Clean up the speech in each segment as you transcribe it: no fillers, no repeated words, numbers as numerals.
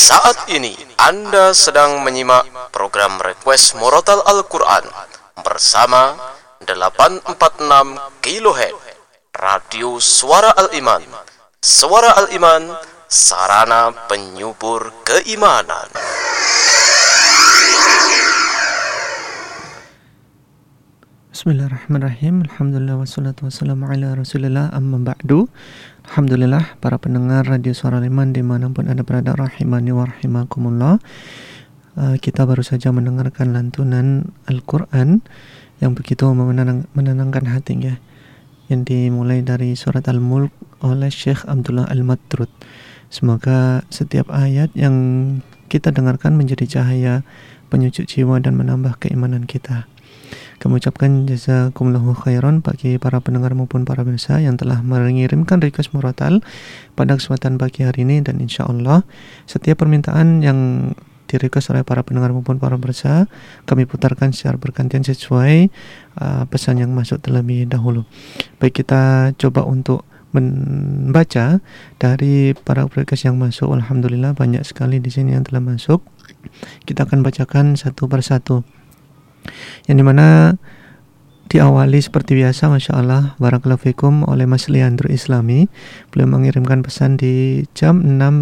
Saat ini Anda sedang menyimak program Request Murotal Al-Quran bersama 846 kHz Radio Suara Al-Iman. Suara Al-Iman, sarana penyubur keimanan. Bismillahirrahmanirrahim. Alhamdulillah wassalatu wassalamu ala rasulillah, amma ba'du. Alhamdulillah para pendengar Radio Suara Al-Iman dimanapun Anda berada, rahimani wa rahimakumullah. Kita baru saja mendengarkan lantunan Al-Quran yang begitu menenangkan hati ya, yang dimulai dari surat Al-Mulk oleh Syekh Abdullah Al-Matrud. Semoga setiap ayat yang kita dengarkan menjadi cahaya penyucuk jiwa dan menambah keimanan kita. Kami ucapkan jazakumullahu khairan bagi para pendengar maupun para pemirsa yang telah mengirimkan request murotal pada kesempatan pagi hari ini, dan insya Allah setiap permintaan yang di-request oleh para pendengar maupun para pemirsa kami putarkan secara bergantian sesuai pesan yang masuk terlebih dahulu. Baik, kita coba untuk membaca dari para request yang masuk. Alhamdulillah banyak sekali di sini yang telah masuk. Kita akan bacakan satu persatu, yang dimana diawali seperti biasa, Masya Allah, barakallahu fikum, oleh Mas Leandro Islami. Beliau mengirimkan pesan di jam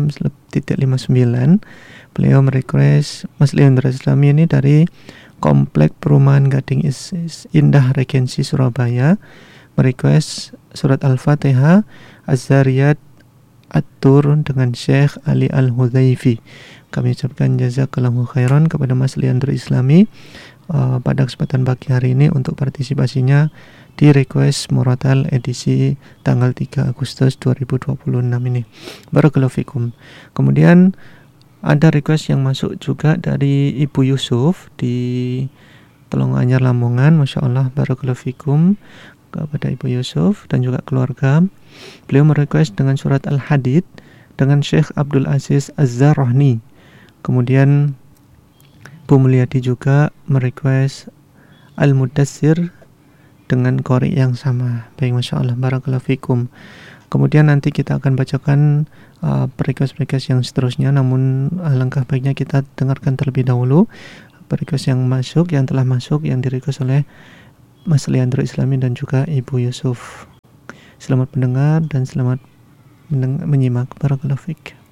6.59. Beliau merequest, Mas Leandro Islami ini dari Komplek Perumahan Gading Indah Regensi Surabaya, merequest surat Al-Fatihah, Az-Zariyat, At-Tur dengan Syekh Ali Al-Hudhaifi. Kami ucapkan jazakallahu khairan kepada Mas Leandro Islami pada kesempatan pagi hari ini untuk partisipasinya di request murotal edisi tanggal 3 Agustus 2026 ini. Barakallahu fikum. Kemudian ada request yang masuk juga dari Ibu Yusuf di Telonganyar Lamongan. Masya Allah, barakallahu fikum kepada Ibu Yusuf dan juga keluarga. Beliau merequest dengan surat Al-Hadid dengan Syekh Abdul Aziz Az-Zarrahni. Kemudian Bu Mulyadi juga merequest Al-Mudassir dengan qori yang sama. Baik, Masya Allah, barakallahu fikum. Kemudian nanti kita akan bacakan request-request yang seterusnya, namun alangkah baiknya kita dengarkan terlebih dahulu request yang masuk, yang telah masuk, yang di-request oleh Mas Leandro Islami dan juga Ibu Yusuf. Selamat mendengar dan selamat menyimak. Barakallahu fik.